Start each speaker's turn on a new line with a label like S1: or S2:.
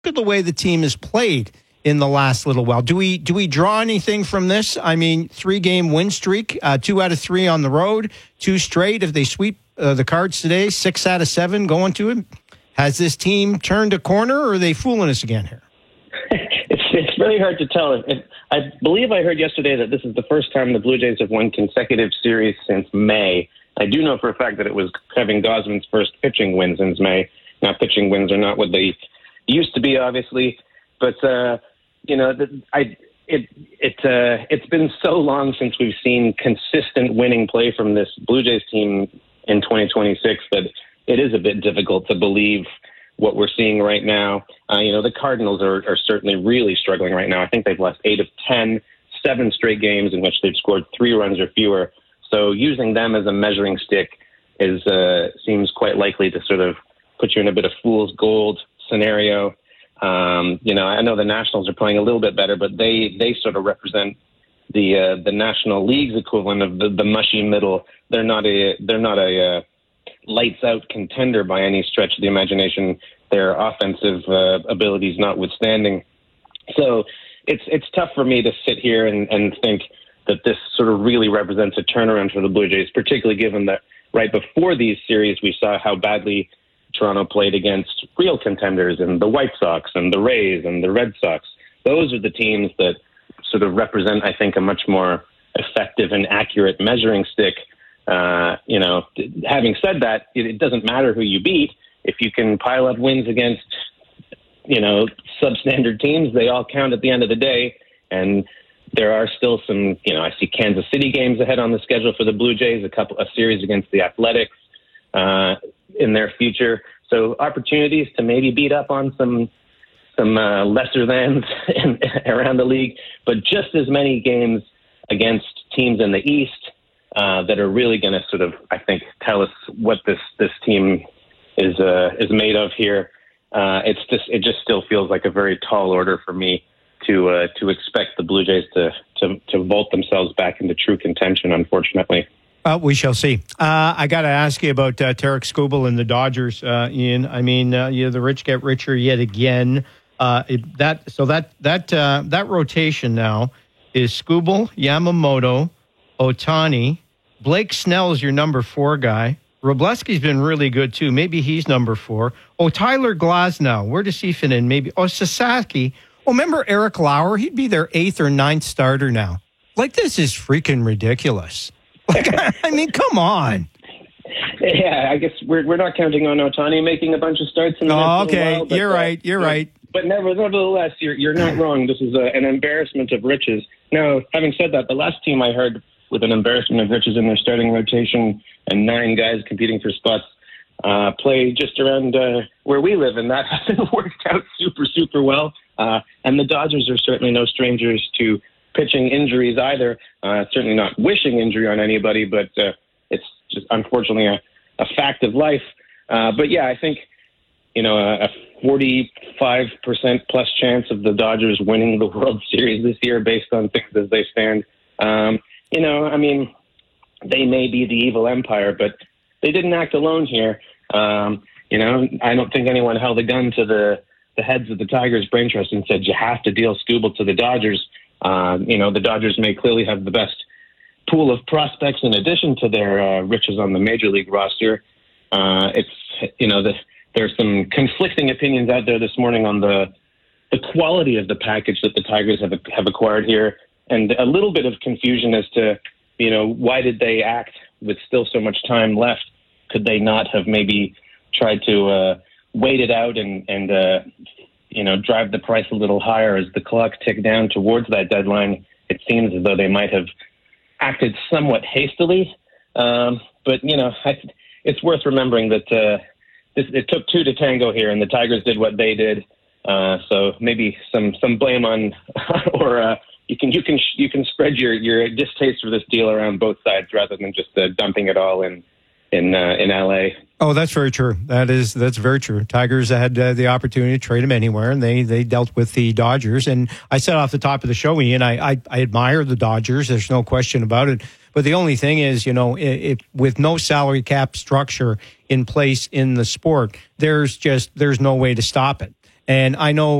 S1: at the way the team has played in the last little while. Do we draw anything from this? I mean, 3-game win streak, 2 out of 3 on the road, 2 straight. If they sweep the Cards today, 6 out of 7 going to it. Has this team turned a corner, or are they fooling us again here?
S2: It's really hard to tell. I believe I heard yesterday that this is the first time the Blue Jays have won consecutive series since May. I do know for a fact that it was Kevin Gausman's first pitching win since May. Now, pitching wins are not what they used to be, obviously, but it's been so long since we've seen consistent winning play from this Blue Jays team in 2026 that it is a bit difficult to believe what we're seeing right now. The Cardinals are certainly really struggling right now. I think they've lost 8 of 10, 7 straight games in which they've scored 3 runs or fewer. So using them as a measuring stick seems quite likely to sort of put you in a bit of fool's gold scenario. I know the Nationals are playing a little bit better, but they sort of represent the National League's equivalent of the mushy middle. They're not a lights out contender by any stretch of the imagination, their offensive abilities notwithstanding. So it's tough for me to sit here and think that this sort of really represents a turnaround for the Blue Jays, particularly given that right before these series we saw how badly Toronto played against real contenders and the White Sox and the Rays and the Red Sox. Those are the teams that sort of represent, I think, a much more effective and accurate measuring stick. Having said that, it doesn't matter who you beat. If you can pile up wins against, substandard teams, they all count at the end of the day. And there are still some, I see Kansas City games ahead on the schedule for the Blue Jays, a series against the Athletics in their future. So opportunities to maybe beat up on some lesser thans around the league, but just as many games against teams in the East that are really going to sort of, I think, tell us what this team is made of here. It just still feels like a very tall order for me to expect the Blue Jays to vault themselves back into true contention, unfortunately.
S1: We shall see. I got to ask you about Tarik Skubal and the Dodgers, Ian. I mean, the rich get richer yet again. That rotation now is Skubal, Yamamoto, Ohtani. Blake Snell is your number 4 guy. Wroblewski's been really good, too. Maybe he's number 4. Tyler Glasnow. Where does he fit in? Maybe. Sasaki. Remember Eric Lauer? He'd be their 8th or 9th starter now. This is freaking ridiculous. I mean, come on.
S2: Yeah, I guess we're not counting on Ohtani making a bunch of starts in the next
S1: okay.
S2: while, but,
S1: you're right.
S2: But nevertheless, you're not wrong. This is an embarrassment of riches. Now, having said that, the last team I heard with an embarrassment of riches in their starting rotation and 9 guys competing for spots play just around where we live, and that hasn't worked out super, super well. And the Dodgers are certainly no strangers to pitching injuries either. Certainly not wishing injury on anybody, but it's just unfortunately a fact of life. But yeah, I think, a 45% plus chance of the Dodgers winning the World Series this year based on things as they stand. They may be the evil empire, but they didn't act alone here. I don't think anyone held a gun to the heads of the Tigers Brain Trust and said, you have to deal Skubal to the Dodgers. The Dodgers may clearly have the best pool of prospects in addition to their riches on the major league roster. There's some conflicting opinions out there this morning on the quality of the package that the Tigers have acquired here, and a little bit of confusion as to, why did they act with still so much time left? Could they not have maybe tried to wait it out and drive the price a little higher as the clock ticked down towards that deadline? It seems as though they might have acted somewhat hastily. But it's worth remembering that it took 2 to tango here, and the Tigers did what they did. So maybe some blame on, or you can spread your distaste for this deal around both sides rather than just dumping it all in LA.
S1: Oh, that's very true. That's very true. Tigers had the opportunity to trade him anywhere, and they dealt with the Dodgers. And I said off the top of the show, Ian, I admire the Dodgers. There's no question about it. But the only thing is, with no salary cap structure in place in the sport, there's no way to stop it. And I know